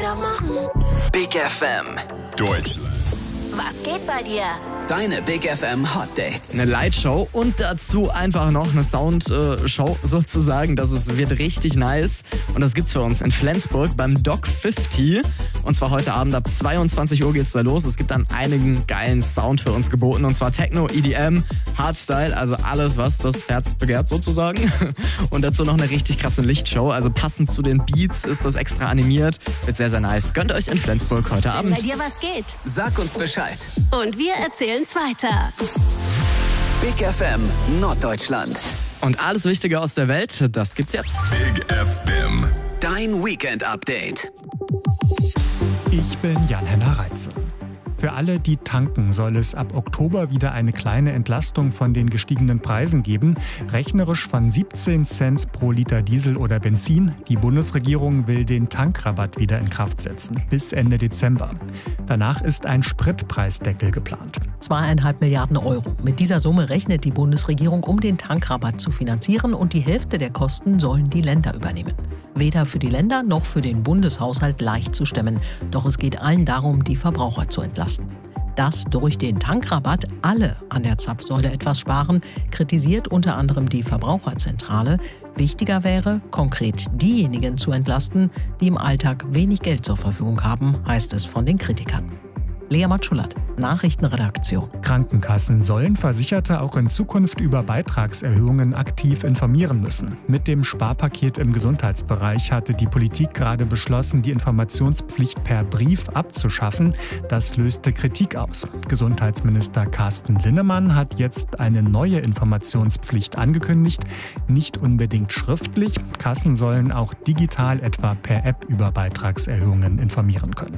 Big FM Deutschland. Was geht bei dir? Deine Big FM Hot Dates. Eine Lightshow und dazu einfach noch eine Soundshow sozusagen. Wird richtig nice. Und das gibt's für uns in Flensburg beim Doc 50. Und zwar heute Abend ab 22 Uhr geht's da los. Es gibt dann einigen geilen Sound für uns geboten. Und zwar Techno, EDM, Hardstyle, also alles, was das Herz begehrt sozusagen. Und dazu noch eine richtig krasse Lichtshow. Also passend zu den Beats ist das extra animiert. Wird sehr, sehr nice. Gönnt euch in Flensburg heute Abend. Wenn bei dir was geht. Sag uns Bescheid. Und wir erzählen's weiter. Big FM Norddeutschland. Und alles Wichtige aus der Welt, das gibt's jetzt. Big FM. Dein Weekend Update. Ich bin Jan-Henner Reitze. Für alle, die tanken, soll es ab Oktober wieder eine kleine Entlastung von den gestiegenen Preisen geben. Rechnerisch von 17 Cent pro Liter Diesel oder Benzin. Die Bundesregierung will den Tankrabatt wieder in Kraft setzen, bis Ende Dezember. Danach ist ein Spritpreisdeckel geplant. 2,5 Milliarden Euro. Mit dieser Summe rechnet die Bundesregierung, um den Tankrabatt zu finanzieren, und die Hälfte der Kosten sollen die Länder übernehmen. Weder für die Länder noch für den Bundeshaushalt leicht zu stemmen. Doch es geht allen darum, die Verbraucher zu entlasten. Dass durch den Tankrabatt alle an der Zapfsäule etwas sparen, kritisiert unter anderem die Verbraucherzentrale. Wichtiger wäre, konkret diejenigen zu entlasten, die im Alltag wenig Geld zur Verfügung haben, heißt es von den Kritikern. Lea Matschulat, Nachrichtenredaktion. Krankenkassen sollen Versicherte auch in Zukunft über Beitragserhöhungen aktiv informieren müssen. Mit dem Sparpaket im Gesundheitsbereich hatte die Politik gerade beschlossen, die Informationspflicht per Brief abzuschaffen. Das löste Kritik aus. Gesundheitsminister Carsten Linnemann hat jetzt eine neue Informationspflicht angekündigt. Nicht unbedingt schriftlich. Kassen sollen auch digital, etwa per App, über Beitragserhöhungen informieren können.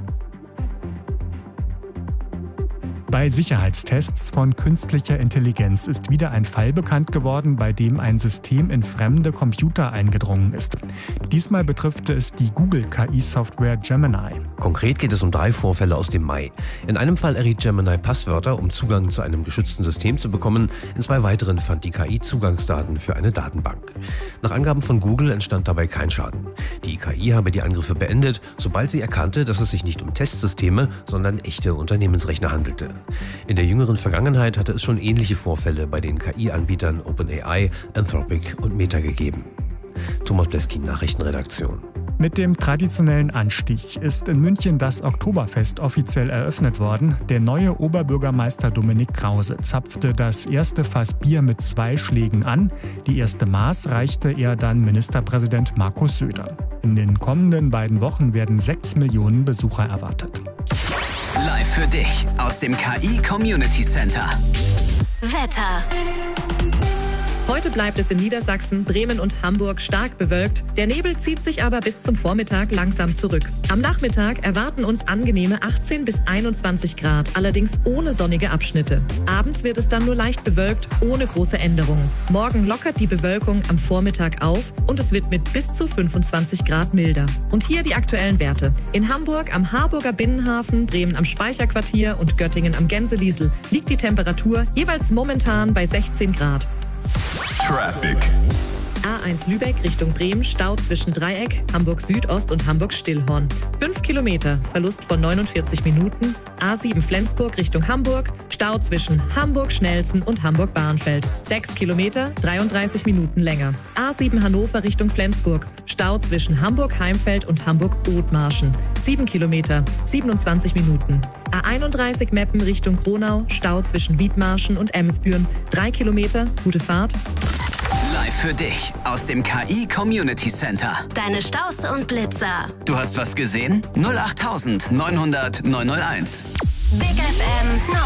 Bei Sicherheitstests von künstlicher Intelligenz ist wieder ein Fall bekannt geworden, bei dem ein System in fremde Computer eingedrungen ist. Diesmal betrifft es die Google-KI-Software Gemini. Konkret geht es um 3 Vorfälle aus dem Mai. In einem Fall erriet Gemini Passwörter, um Zugang zu einem geschützten System zu bekommen. In 2 weiteren fand die KI Zugangsdaten für eine Datenbank. Nach Angaben von Google entstand dabei kein Schaden. Die KI habe die Angriffe beendet, sobald sie erkannte, dass es sich nicht um Testsysteme, sondern echte Unternehmensrechner handelte. In der jüngeren Vergangenheit hatte es schon ähnliche Vorfälle bei den KI-Anbietern OpenAI, Anthropic und Meta gegeben. Thomas Bleskin, Nachrichtenredaktion. Mit dem traditionellen Anstich ist in München das Oktoberfest offiziell eröffnet worden. Der neue Oberbürgermeister Dominik Krause zapfte das erste Fass Bier mit 2 Schlägen an. Die erste Maß reichte er dann Ministerpräsident Markus Söder. In den kommenden 2 Wochen werden 6 Millionen Besucher erwartet. Live für dich aus dem KI Community Center. Wetter. Heute bleibt es in Niedersachsen, Bremen und Hamburg stark bewölkt. Der Nebel zieht sich aber bis zum Vormittag langsam zurück. Am Nachmittag erwarten uns angenehme 18 bis 21 Grad, allerdings ohne sonnige Abschnitte. Abends wird es dann nur leicht bewölkt, ohne große Änderungen. Morgen lockert die Bewölkung am Vormittag auf und es wird mit bis zu 25 Grad milder. Und hier die aktuellen Werte. In Hamburg am Harburger Binnenhafen, Bremen am Speicherquartier und Göttingen am Gänseliesel liegt die Temperatur jeweils momentan bei 16 Grad. Traffic. A1 Lübeck Richtung Bremen, Stau zwischen Dreieck, Hamburg Südost und Hamburg Stillhorn. 5 Kilometer, Verlust von 49 Minuten. A7 Flensburg Richtung Hamburg, Stau zwischen Hamburg Schnellsen und Hamburg Bahrenfeld. 6 Kilometer, 33 Minuten länger. A7 Hannover Richtung Flensburg, Stau zwischen Hamburg Heimfeld und Hamburg Othmarschen. 7 Kilometer, 27 Minuten. A31 Meppen Richtung Kronau, Stau zwischen Wiedmarschen und Emsbüren. 3 Kilometer, gute Fahrt. Live für dich aus dem KI Community Center. Deine Staus und Blitzer. Du hast was gesehen? 08900 901. Big FM